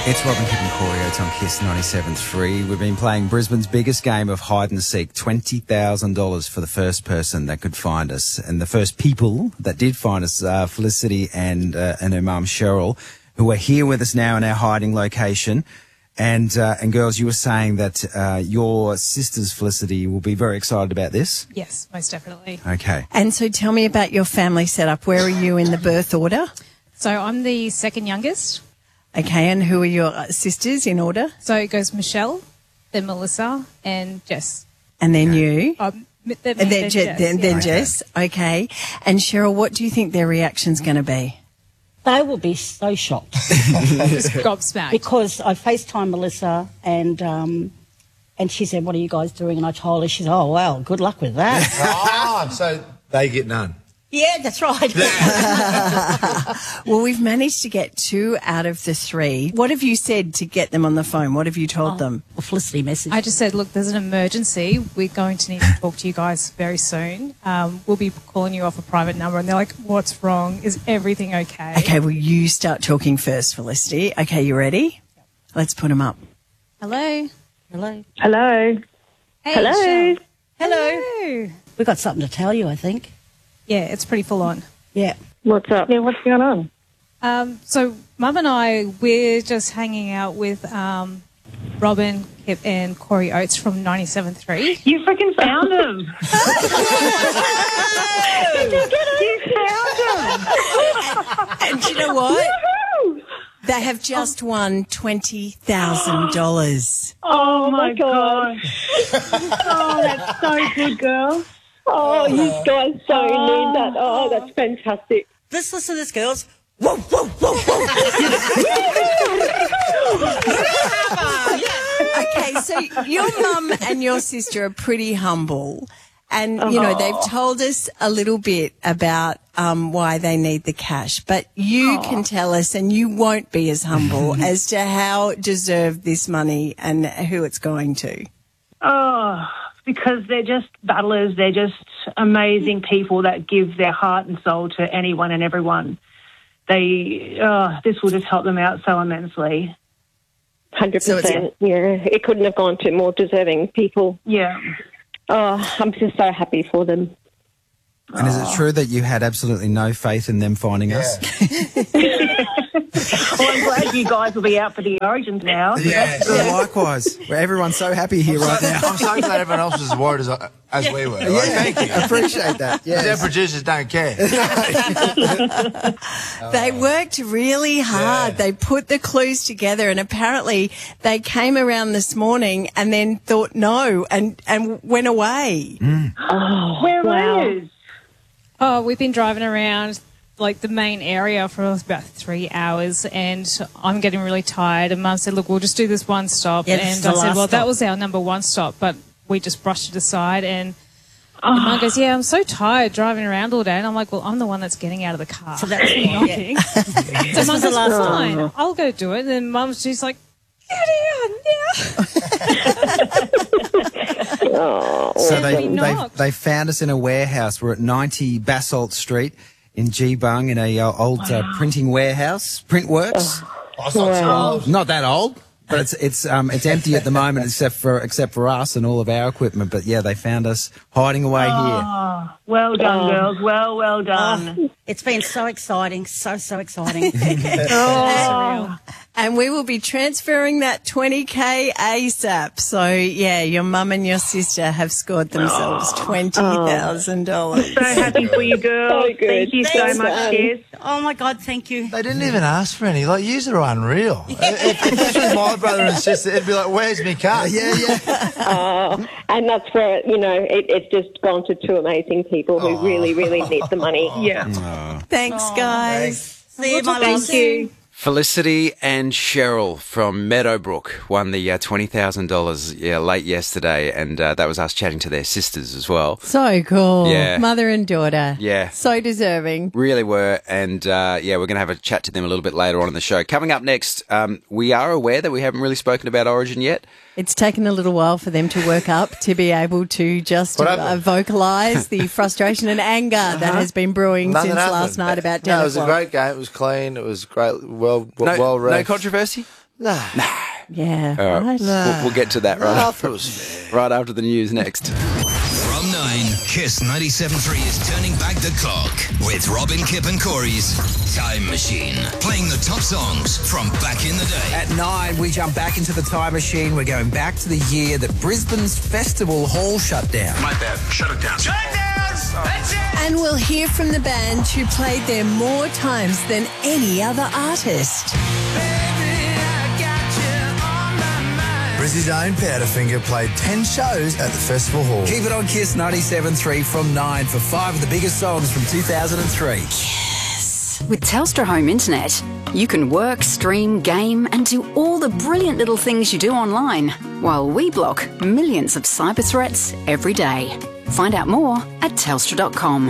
It's Robin, Kip and Corey Oates on KISS 97.3. We've been playing Brisbane's biggest game of hide and seek, $20,000 for the first person that could find us. And the first people that did find us are Felicity and her mum Cheryl, who are here with us now in our hiding location. And girls, you were saying that your sisters, Felicity, will be very excited about this. Yes, most definitely. Okay. And so tell me about your family setup. Where are you in the birth order? So I'm the second youngest. Okay, and who are your sisters in order? So it goes Michelle, then Melissa, and Jess. And then you? Then Jess. Okay. And Cheryl, what do you think their reaction's going to be? They will be so shocked Just gobsmacked. because I FaceTimed Melissa and she said, "What are you guys doing?" And I told her. She said, "Oh, well, good luck with that." Oh, so they get none. Yeah, that's right. Well, we've managed to get 2 out of the 3. What have you said to get them on the phone? What have you told them? Well, Felicity message. I just said, look, there's an emergency. We're going to need to talk to you guys very soon. We'll be calling you off a private number. And they're like, what's wrong? Is everything okay? Okay, well, you start talking first, Felicity. Okay, you ready? Let's put them up. Hello. Hello. Hello. Hey, Hello. Cheryl. Hello. We've got something to tell you, I think. Yeah, it's pretty full on. Yeah. What's up? Yeah, what's going on? So Mum and I, we're just hanging out with Robin, Kip and Corey Oates from 97.3. You freaking found him. You found him. And do you know what? Woohoo! They have just won $20,000. Oh, my gosh. Oh, that's so good, girl. Oh, you guys so need that. Oh, that's fantastic. Let's listen to this, girls. Whoa, whoa, whoa, whoa. Okay, so your mum and your sister are pretty humble. And, you know, they've told us a little bit about why they need the cash. But you can tell us, and you won't be as humble, as to how deserved this money and who it's going to. Oh, because they're just battlers. They're just amazing people that give their heart and soul to anyone and everyone. This will just help them out so immensely. 100%. Yeah, it couldn't have gone to more deserving people. Yeah. Oh, I'm just so happy for them. And is it true that you had absolutely no faith in them finding us? Well, I'm glad you guys will be out for the Origins now. Yeah. Likewise. Everyone's so happy here right now. I'm so glad everyone else was as worried as we were. Like, thank you. Appreciate that. Because our Yes. producers don't care. They worked really hard. Yeah. They put the clues together, and apparently they came around this morning and then thought no and went away. Oh, Where wow. are you? Oh, we've been driving around like the main area for about 3 hours, and I'm getting really tired. And Mum said, look, we'll just do this one stop. Yeah, this is and the I said, last well, that stop. was our number one stop, but we just brushed it aside. And Mum goes, yeah, I'm so tired driving around all day. And I'm like, well, I'm the one that's getting out of the car. So that's knocking. So This Mum was the goes, last fine, I'll go do it. And then Mum's just like, get out now. Oh, So we knocked. they found us in a warehouse. We're at 90 Basalt Street in Geebung in a old printing warehouse, Printworks. Oh, it's not so old. Not that old, but it's empty at the moment except for us and all of our equipment. But yeah, they found us hiding away here. Oh, well done, girls. Well done. It's been so exciting, so exciting. And we will be transferring that 20K ASAP. So, yeah, your mum and your sister have scored themselves $20,000. So happy for you, girls. So good. Thank you so Thanks, much, Anne. Jess. Oh, my God, thank you. They didn't even ask for any. Like, yous are unreal. If this was my brother and sister, it'd be like, where's me car? Yeah. and that's where, you know, it's just gone to 2 amazing people who really, really need the money. Yeah. Thanks, guys. See you, my love. Thank you. Felicity and Cheryl from Meadowbrook won the $20,000 late yesterday, and that was us chatting to their sisters as well. So cool. Yeah. Mother and daughter. Yeah. So deserving. Really were, and we're going to have a chat to them a little bit later on in the show. Coming up next, we are aware that we haven't really spoken about Origin yet. It's taken a little while for them to work up to be able to just vocalise the frustration and anger that has been brewing Nothing since happened. last night about 10 No, it was a o'clock. great game. It was clean. It was great. Well No ref. controversy? Nah. Yeah. All right. Right. We'll get to that I right, thought it was fair. right after the news next. From 9, Kiss 97.3 is turning back the clock with Robin, Kip and Corey's Time Machine. Playing the top songs from back in the day. At 9, we jump back into the time machine. We're going back to the year that Brisbane's Festival Hall shut down. My bad. Shut it down. Shut it down! That's it! And we'll hear from the band who played there more times than any other artist. Brizzy's own Powderfinger played 10 shows at the Festival Hall. Keep it on Kiss 97.3 from 9 for 5 of the biggest songs from 2003. With Telstra Home Internet, you can work, stream, game and do all the brilliant little things you do online, while we block millions of cyber threats every day. Find out more at telstra.com.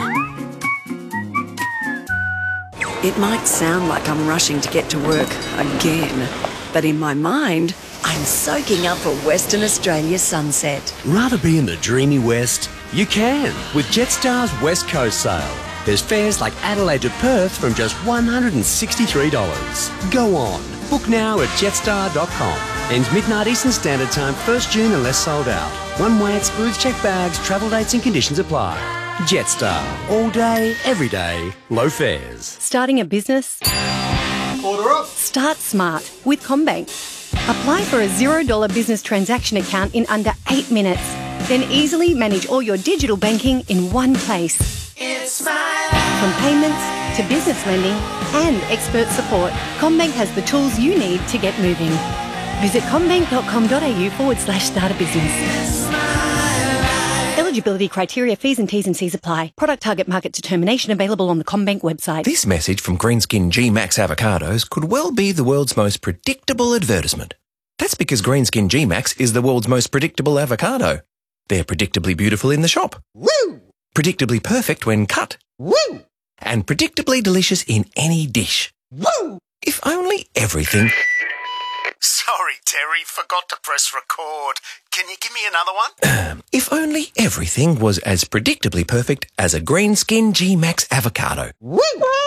It might sound like I'm rushing to get to work again, but in my mind, I'm soaking up a Western Australia sunset. Rather be in the dreamy West? You can with Jetstar's West Coast sale. There's fares like Adelaide to Perth from just $163. Go on. Book now at jetstar.com. Ends midnight Eastern Standard Time, 1st June unless sold out. One way excludes checked bags, travel dates and conditions apply. Jetstar. All day, every day, low fares. Starting a business? Order up. Start smart with CommBank. Apply for a $0 business transaction account in under 8 minutes. Then easily manage all your digital banking in one place. It's my life. From payments to business lending and expert support, CommBank has the tools you need to get moving. Visit commbank.com.au/start a business. Eligibility criteria, fees and T's and C's apply. Product target market determination available on the CommBank website. This message from Greenskin G-Max avocados could well be the world's most predictable advertisement. That's because Greenskin G-Max is the world's most predictable avocado. They're predictably beautiful in the shop. Woo! Predictably perfect when cut. Woo! And predictably delicious in any dish. Woo! If only everything... Sorry, Terry. Forgot to press record. Can you give me another one? If only everything was as predictably perfect as a Greenskin G-Max avocado. Woo!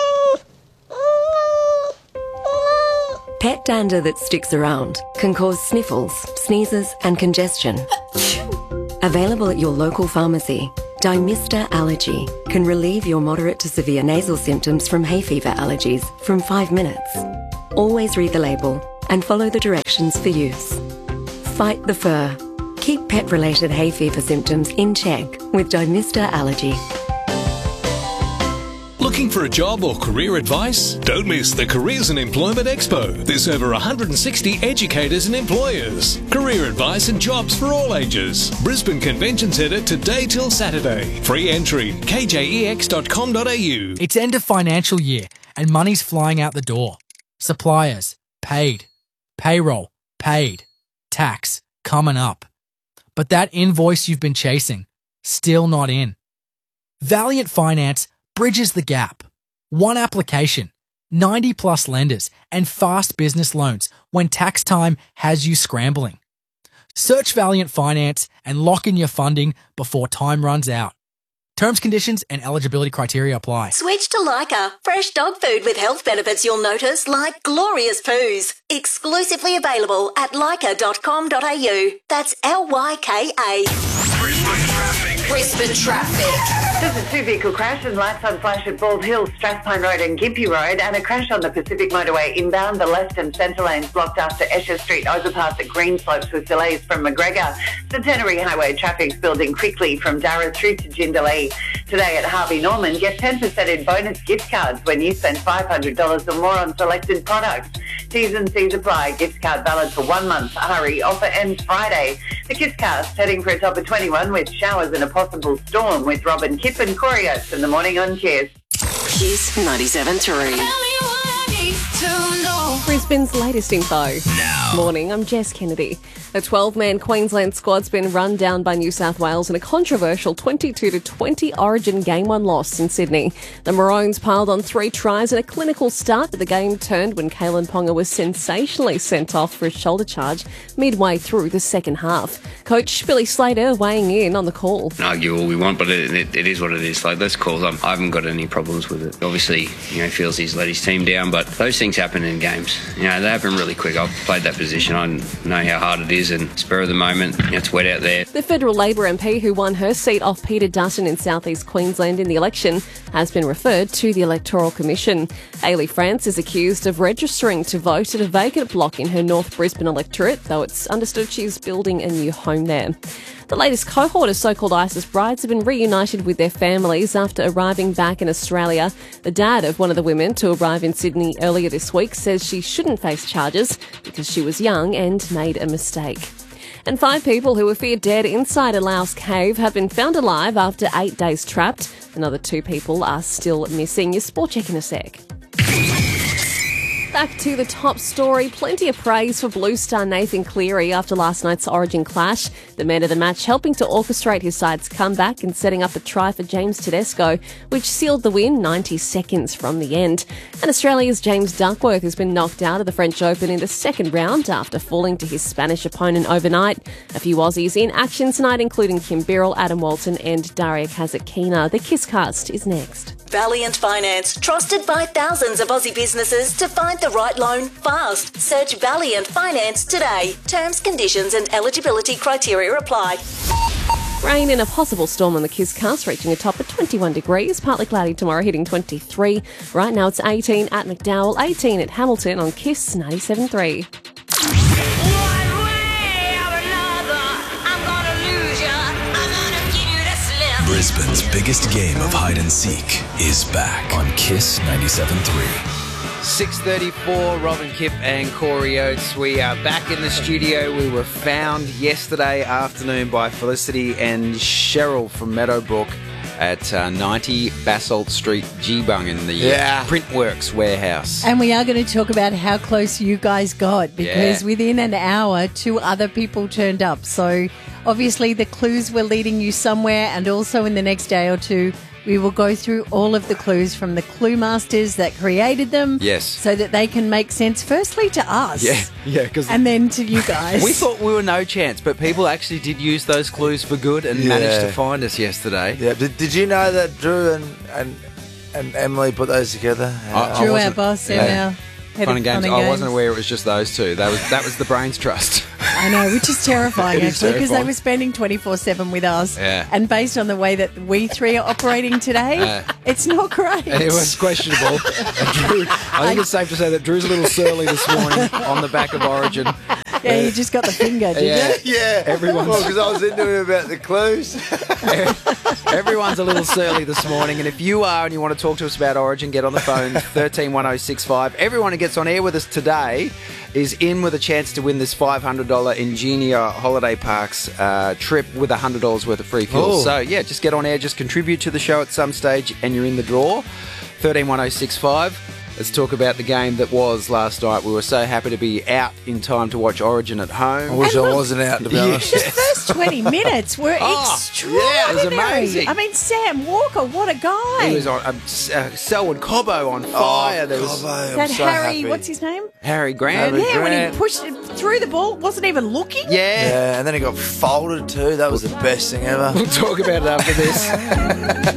Pet dander that sticks around can cause sniffles, sneezes and congestion. Available at your local pharmacy, Dymista Allergy can relieve your moderate to severe nasal symptoms from hay fever allergies from 5 minutes. Always read the label and follow the directions for use. Fight the fur. Keep pet-related hay fever symptoms in check with Dymista Allergy. Looking for a job or career advice? Don't miss the Careers and Employment Expo. There's over 160 educators and employers. Career advice and jobs for all ages. Brisbane Convention Centre today till Saturday. Free entry, kjex.com.au. It's end of financial year and money's flying out the door. Suppliers, paid. Payroll, paid. Tax, coming up. But that invoice you've been chasing, still not in. Valiant Finance bridges the gap. One application, 90 plus lenders, and fast business loans when tax time has you scrambling. Search Valiant Finance and lock in your funding before time runs out. Terms, conditions, and eligibility criteria apply. Switch to Lyca. Fresh dog food with health benefits you'll notice, like glorious poos. Exclusively available at lyca.com.au. That's Lyka. Brisbane traffic. There's a two-vehicle crash and lights on flash at Bald Hills, Strathpine Road and Gympie Road, and a crash on the Pacific Motorway inbound. The left and centre lanes blocked after Esher Street overpass at Greenslopes with delays from McGregor. Centenary Highway traffic's building quickly from Darra through to Jindalee. Today at Harvey Norman, get 10% in bonus gift cards when you spend $500 or more on selected products. T's and C's apply. Gift card valid for 1 month. Hurry. Offer ends Friday. The Kisscast heading for a top of 21 with showers and a possible storm with Robin, Kip and Corey Oates in the morning on Kiss. Kiss 97.3. Brisbane's latest info. Now. Morning, I'm Jess Kennedy. A 12-man Queensland squad's been run down by New South Wales in a controversial 22-20 Origin Game 1 loss in Sydney. The Maroons piled on 3 tries and a clinical start, but the game turned when Kalen Ponga was sensationally sent off for a shoulder charge midway through the second half. Coach Billy Slater weighing in on the call. Argue all we want, but it is what it is. Like, those calls, I haven't got any problems with it. Obviously, he feels he's let his team down, but those things happen in games. they happen really quick. I've played that position. I know how hard it is, and spur of the moment, it's wet out there. The federal Labor MP who won her seat off Peter Dutton in southeast Queensland in the election has been referred to the Electoral Commission. Ailey France is accused of registering to vote at a vacant block in her North Brisbane electorate, though it's understood she's building a new home there. The latest cohort of so-called ISIS brides have been reunited with their families after arriving back in Australia. The dad of one of the women to arrive in Sydney earlier this week says she shouldn't face charges because she was young and made a mistake. And 5 people who were feared dead inside a Laos cave have been found alive after 8 days trapped. Another 2 people are still missing. Your sport check in a sec. Back to the top story. Plenty of praise for Blue Star Nathan Cleary after last night's Origin clash. The man of the match helping to orchestrate his side's comeback and setting up a try for James Tedesco, which sealed the win 90 seconds from the end. And Australia's James Duckworth has been knocked out of the French Open in the second round after falling to his Spanish opponent overnight. A few Aussies in action tonight, including Kim Birrell, Adam Walton and Daria Kazatkina. The Kisscast is next. Valiant Finance, trusted by thousands of Aussie businesses to find the right loan fast. Search Valiant Finance today. Terms, conditions and eligibility criteria apply. Rain and a possible storm on the Kisscast, reaching a top of 21 degrees. Partly cloudy tomorrow, hitting 23. Right now it's 18 at McDowell, 18 at Hamilton on Kiss 97.3. Brisbane's biggest game of hide and seek is back on Kiss 97.3. 6:34, Robin Kipp and Corey Oates. We are back in the studio. We were found yesterday afternoon by Felicity and Cheryl from Meadowbrook at 90 Basalt Street, Geebung in the Printworks warehouse. And we are going to talk about how close you guys got, because within an hour, 2 other people turned up. So obviously the clues were leading you somewhere, and also in the next day or two, we will go through all of the clues from the clue masters that created them. Yes. So that they can make sense, firstly to us. Yeah, because and then to you guys. We thought we were no chance, but people actually did use those clues for good and managed to find us yesterday. Yeah. Did you know that Drew and Emily put those together? Drew, our boss, and our head Fun of and games. Fun and I Games. wasn't aware it was just those two. That was the Brains Trust. I know, which is terrifying, It is actually, because they terrifying. were spending 24/7 with us. Yeah. And based on the way that we 3 are operating today, it's not great. It was questionable. And Drew, I think it's safe to say that Drew's a little surly this morning on the back of Origin. Yeah, you just got the finger, did you? Yeah. Everyone's- Well, because I was into him about the clues. Everyone's a little surly this morning, and if you are and you want to talk to us about Origin, get on the phone, 131065. Everyone who gets on air with us today is in with a chance to win this $500 Ingenia Holiday Parks trip with $100 worth of free fuel. Oh. So, yeah, just get on air, just contribute to the show at some stage, and you're in the draw. 131065. Let's talk about the game that was last night. We were so happy to be out in time to watch Origin at home. I wish I wasn't out, to be honest. The first 20 minutes were extraordinary. yeah, it was amazing. I mean, Sam Walker, what a guy. He was on Selwyn Cobbo on fire. There was that Harry, what's his name? Harry Grant. When he pushed it through the ball, wasn't even looking. Yeah. And then he got folded too. That was the best thing ever. We'll talk about it after this.